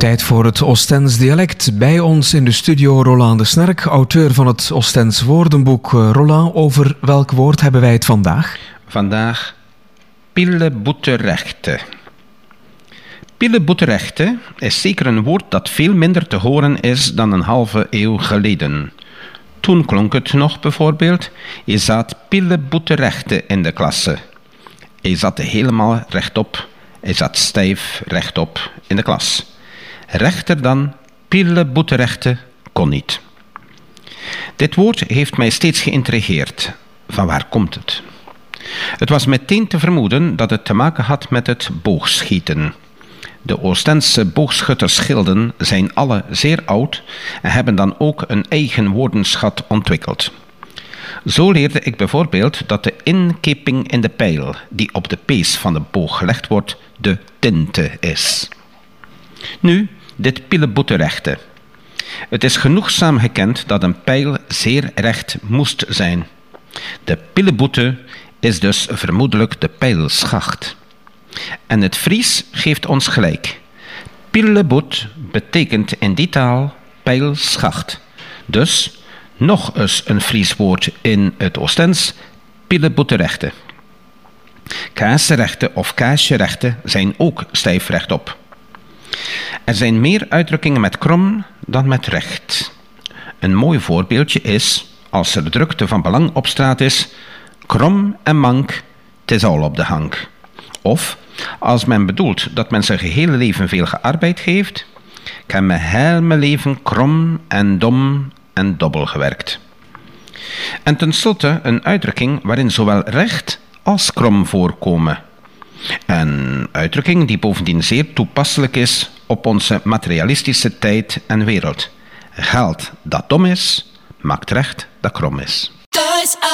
Tijd voor het Oostens dialect. Bij ons in de studio Roland de Snerk, auteur van het Oostens woordenboek. Roland, over welk woord hebben wij het vandaag? Vandaag pilleboeterechte. Pilleboeterechte is zeker een woord dat veel minder te horen is dan een halve eeuw geleden. Toen klonk het nog bijvoorbeeld: je zat pilleboeterechte in de klasse. Hij zat helemaal rechtop. Hij zat stijf rechtop in de klas. Rechter dan pilleboeterechte kon niet. Dit woord heeft mij steeds geïntrigeerd. Van waar komt het? Het was meteen te vermoeden dat het te maken had met het boogschieten. De Oostense boogschuttersgilden zijn alle zeer oud en hebben dan ook een eigen woordenschat ontwikkeld. Zo leerde ik bijvoorbeeld dat de inkeping in de pijl die op de pees van de boog gelegd wordt, de tinte is. Nu, dit pilleboeterechte. Het is genoegzaam gekend dat een pijl zeer recht moest zijn. De pilleboete is dus vermoedelijk de pijlschacht. En het Fries geeft ons gelijk. Pilleboet betekent in die taal pijlschacht. Dus nog eens een Fries woord in het Oostens: pilleboeterechte. Kaasrechte of kaasjerechte zijn ook stijf rechtop. Er zijn meer uitdrukkingen met krom dan met recht. Een mooi voorbeeldje is, als er drukte van belang op straat is: krom en mank, 'tis al op de hank. Of, als men bedoelt dat men zijn gehele leven veel gearbeid heeft: ik heb mijn hele leven krom en dom en dobbel gewerkt. En tenslotte een uitdrukking waarin zowel recht als krom voorkomen. Een uitdrukking die bovendien zeer toepasselijk is op onze materialistische tijd en wereld. Geld dat dom is, maakt recht dat krom is.